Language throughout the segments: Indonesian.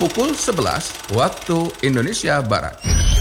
pukul 11 waktu Indonesia Barat.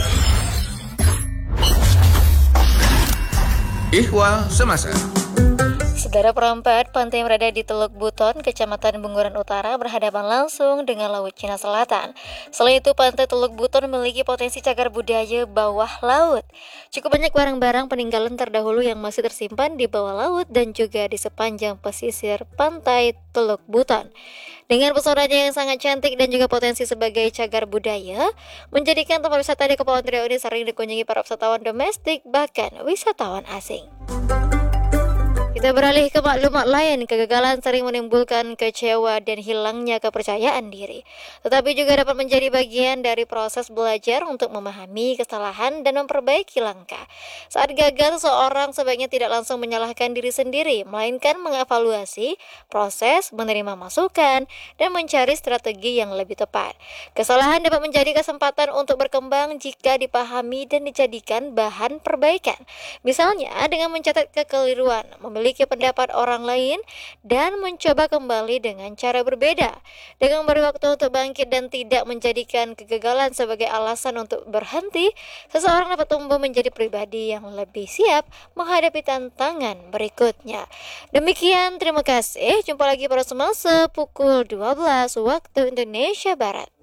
Ihwal Semasa. Saudara perempat, pantai yang berada di Teluk Buton, Kecamatan Bunguran Utara berhadapan langsung dengan Laut Cina Selatan. Selain itu, pantai Teluk Buton memiliki potensi cagar budaya bawah laut. Cukup banyak barang-barang peninggalan terdahulu yang masih tersimpan di bawah laut dan juga di sepanjang pesisir pantai Teluk Buton. Dengan pesonanya yang sangat cantik dan juga potensi sebagai cagar budaya, menjadikan tempat wisata di Kepulauan Riau ini sering dikunjungi para wisatawan domestik bahkan wisatawan asing. Kita beralih ke maklumat lain, kegagalan sering menimbulkan kecewa dan hilangnya kepercayaan diri. Tetapi juga dapat menjadi bagian dari proses belajar untuk memahami kesalahan dan memperbaiki langkah. Saat gagal, seseorang sebaiknya tidak langsung menyalahkan diri sendiri, melainkan mengevaluasi proses, menerima masukan, dan mencari strategi yang lebih tepat. Kesalahan dapat menjadi kesempatan untuk berkembang jika dipahami dan dijadikan bahan perbaikan. Misalnya dengan mencatat kekeliruan, memiliki pendapat orang lain, dan mencoba kembali dengan cara berbeda. Dengan beri waktu untuk bangkit dan tidak menjadikan kegagalan sebagai alasan untuk berhenti, seseorang dapat tumbuh menjadi pribadi yang lebih siap menghadapi tantangan berikutnya. Demikian, terima kasih. Jumpa lagi pada Semasa pukul 12 waktu Indonesia Barat.